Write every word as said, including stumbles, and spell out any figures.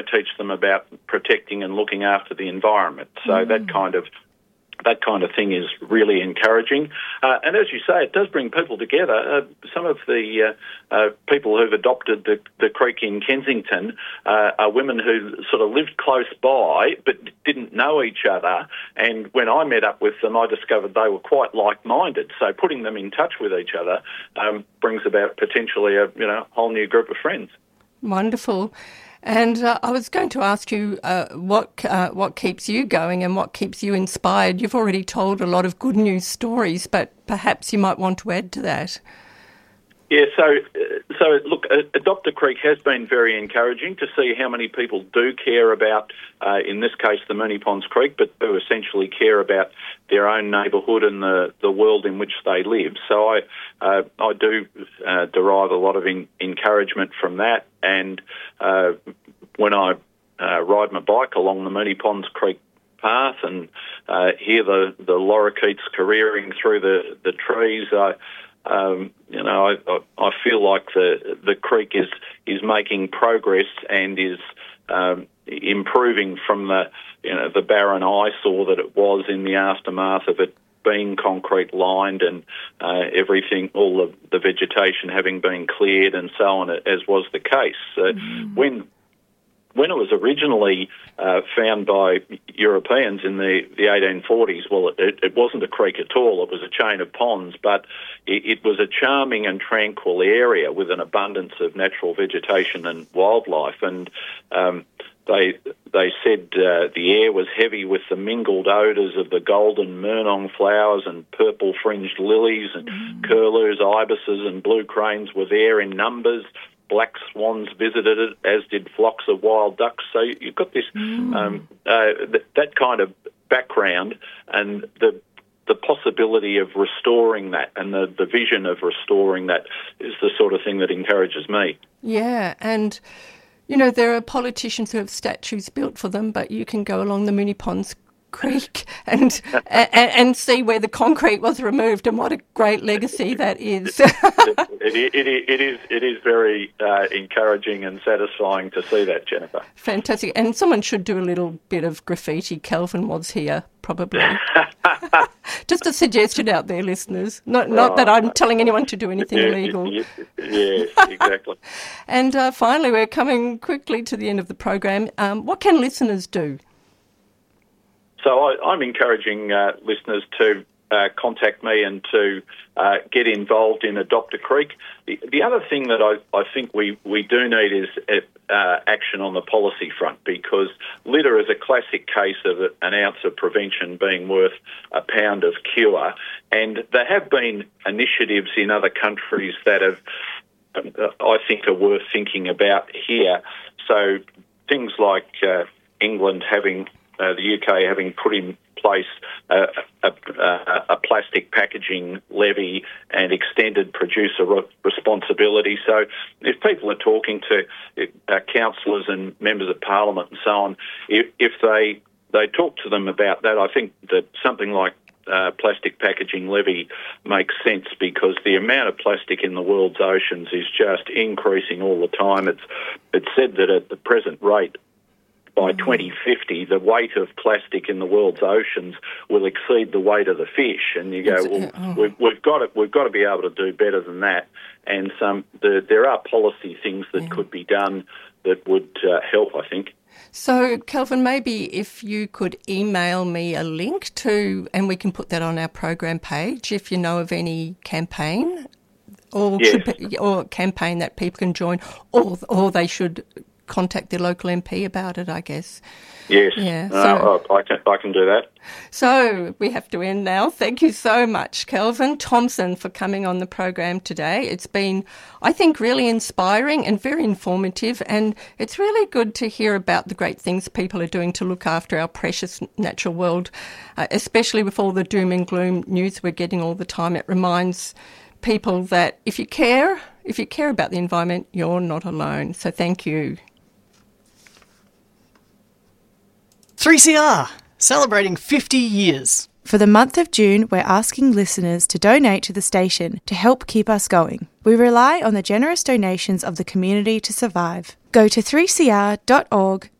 teach them about protecting and looking after the environment. So mm. that kind of That kind of thing is really encouraging. Uh, and as you say, it does bring people together. Uh, some of the uh, uh, people who've adopted the, the creek in Kensington uh, are women who sort of lived close by but didn't know each other. And when I met up with them, I discovered they were quite like-minded. So putting them in touch with each other um, brings about potentially a you know whole new group of friends. Wonderful. And uh, I was going to ask you uh, what uh, what keeps you going and what keeps you inspired. You've already told a lot of good news stories, but perhaps you might want to add to that. Yeah, so, uh, so look, uh, Adopt a Creek has been very encouraging to see how many people do care about, uh, in this case, the Moonee Ponds Creek, but do essentially care about their own neighbourhood and the, the world in which they live. So I uh, I do uh, derive a lot of in, encouragement from that. And uh, when I uh, ride my bike along the Moonee Ponds Creek path and uh, hear the, the lorikeets careering through the, the trees, I... Um, you know, I, I, I feel like the the creek is is making progress and is um, improving from the you know the barren eyesore that it was in the aftermath of it being concrete lined and uh, everything, all the, the vegetation having been cleared and so on, as was the case. Uh, mm. When When it was originally uh, found by Europeans in the, the eighteen forties, well, it, it wasn't a creek at all. It was a chain of ponds, but it, it was a charming and tranquil area with an abundance of natural vegetation and wildlife. And um, they they said uh, the air was heavy with the mingled odours of the golden murnong flowers and purple-fringed lilies, and mm. curlews, ibises and blue cranes were there in numbers. Black swans visited it, as did flocks of wild ducks. So you've got this mm. um, uh, th- that kind of background, and the the possibility of restoring that, and the, the vision of restoring that is the sort of thing that encourages me. Yeah, and you know there are politicians who have statues built for them, but you can go along the Moonee Ponds Creek and, and and see where the concrete was removed, and what a great legacy that is. it, it, it, it is it is very uh, encouraging and satisfying to see that, Jennifer. Fantastic. And someone should do a little bit of graffiti. Kelvin was here, probably. Just a suggestion out there, listeners. Not not oh, that I'm telling anyone to do anything yeah, illegal. Yeah, yeah, exactly. And uh, finally, we're coming quickly to the end of the program. Um, what can listeners do? So I, I'm encouraging uh, listeners to uh, contact me and to uh, get involved in Adopt a Creek. The, the other thing that I, I think we, we do need is uh, action on the policy front, because litter is a classic case of an ounce of prevention being worth a pound of cure. And there have been initiatives in other countries that have, uh, I think, are worth thinking about here. So things like uh, England having... Uh, the U K having put in place a, a, a, a plastic packaging levy and extended producer re- responsibility. So if people are talking to uh, councillors and members of parliament and so on, if, if they they talk to them about that, I think that something like uh, plastic packaging levy makes sense, because the amount of plastic in the world's oceans is just increasing all the time. It's it's said that at the present rate, by twenty fifty, the weight of plastic in the world's oceans will exceed the weight of the fish. And you go, well, oh. we've, we've got to, we've got to be able to do better than that. And some the, there are policy things that yeah. could be done that would uh, help, I think. So, Kelvin, maybe if you could email me a link to, and we can put that on our program page, if you know of any campaign or yes. should, or campaign that people can join, or or they should contact their local M P about it, I guess. Yes, yeah, no, so, I, can, I can do that. So we have to end now. Thank you so much, Kelvin Thompson, for coming on the program today. It's been, I think, really inspiring and very informative, and it's really good to hear about the great things people are doing to look after our precious natural world, uh, especially with all the doom and gloom news we're getting all the time. It reminds people that if you care, if you care about the environment, you're not alone. So thank you. three C R, celebrating fifty years. For the month of June, we're asking listeners to donate to the station to help keep us going. We rely on the generous donations of the community to survive. Go to three c r dot org